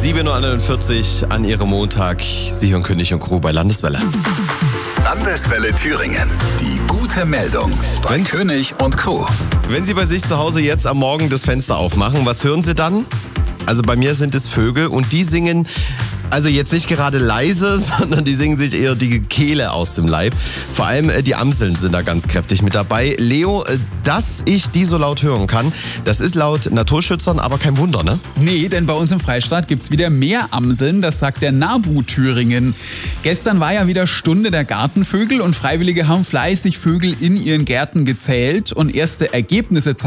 7.41 Uhr an Ihrem Montag. Sie hören König und Crew bei Landeswelle. Landeswelle Thüringen. Die gute Meldung bei König und Crew. Wenn Sie bei sich zu Hause jetzt am Morgen das Fenster aufmachen, was hören Sie dann? Also bei mir sind es Vögel und die singen, also jetzt nicht gerade leise, sondern die singen sich eher die Kehle aus dem Leib. Vor allem die Amseln sind da ganz kräftig mit dabei. Leo, dass ich die so laut hören kann, das ist laut Naturschützern aber kein Wunder, ne? Nee, denn bei uns im Freistaat gibt's wieder mehr Amseln, das sagt der NABU Thüringen. Gestern war ja wieder Stunde der Gartenvögel und Freiwillige haben fleißig Vögel in ihren Gärten gezählt und erste Ergebnisse